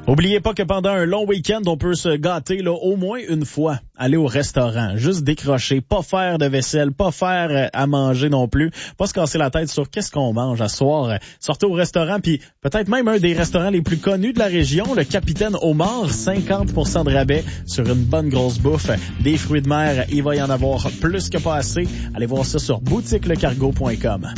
Oubliez pas que pendant un long week-end, on peut se gâter là au moins une fois. Aller au restaurant, juste décrocher, pas faire de vaisselle, pas faire à manger non plus, pas se casser la tête sur qu'est-ce qu'on mange à soir. Sortez au restaurant, puis peut-être même un des restaurants les plus connus de la région, le Capitaine Homard, 50% de rabais sur une bonne grosse bouffe. Des fruits de mer, il va y en avoir plus que pas assez. Allez voir ça sur boutiquelecargo.com.